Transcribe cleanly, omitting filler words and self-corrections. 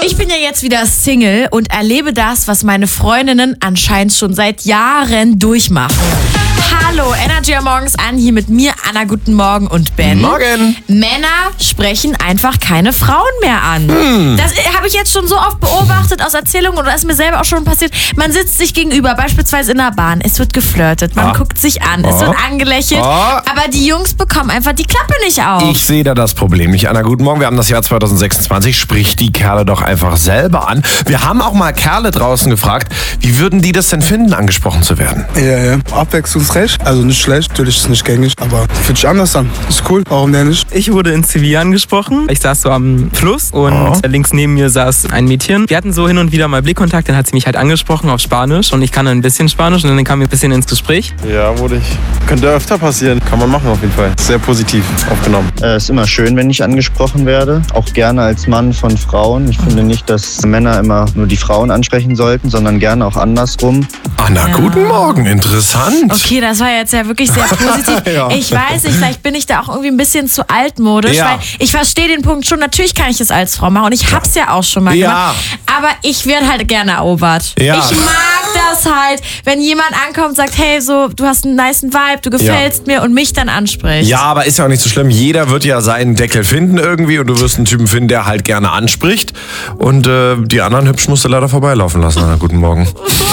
Ich bin ja jetzt wieder Single und erlebe das, was meine Freundinnen anscheinend schon seit Jahren durchmachen. Hallo, Energy am Morgens an, hier mit mir, Anna, guten Morgen und Ben. Morgen. Männer sprechen einfach keine Frauen mehr an. Das habe ich jetzt schon so oft beobachtet aus Erzählungen oder ist mir selber auch schon passiert. Man sitzt sich gegenüber, beispielsweise in der Bahn, es wird geflirtet, man guckt sich an, es wird angelächelt, aber die Jungs bekommen einfach die Klappe nicht auf. Ich sehe da das Problem nicht, Anna. Guten Morgen, wir haben das Jahr 2026, sprich die Kerle doch einfach selber an. Wir haben auch mal Kerle draußen gefragt, wie würden die das denn finden, angesprochen zu werden? Ja. Abwechslungsreich. Also nicht schlecht, natürlich ist es nicht gängig, aber fühlt sich anders an. Ist cool, warum denn nicht? Ich wurde in Sevilla angesprochen. Ich saß so am Fluss und links neben mir saß ein Mädchen. Wir hatten so hin und wieder mal Blickkontakt, dann hat sie mich halt angesprochen auf Spanisch und ich kann ein bisschen Spanisch und dann kamen wir ein bisschen ins Gespräch. Ja, wurde ich. Könnte öfter passieren. Kann man machen auf jeden Fall. Sehr positiv aufgenommen. Es ist immer schön, wenn ich angesprochen werde. Auch gerne als Mann von Frauen. Ich finde nicht, dass Männer immer nur die Frauen ansprechen sollten, sondern gerne auch andersrum. Anna, guten Morgen, interessant. Okay, das war jetzt ja wirklich sehr positiv. Ja. Ich weiß nicht, vielleicht bin ich da auch irgendwie ein bisschen zu altmodisch, weil ich verstehe den Punkt schon. Natürlich kann ich es als Frau machen und ich hab's ja auch schon mal gemacht. Aber ich werde halt gerne erobert. Ja. Ich mag das halt, wenn jemand ankommt und sagt, hey, so, du hast einen nicen Vibe, du gefällst mir und mich dann anspricht. Ja, aber ist ja auch nicht so schlimm. Jeder wird ja seinen Deckel finden irgendwie und du wirst einen Typen finden, der halt gerne anspricht. Und die anderen Hübschen musst du leider vorbeilaufen lassen. Anna, guten Morgen.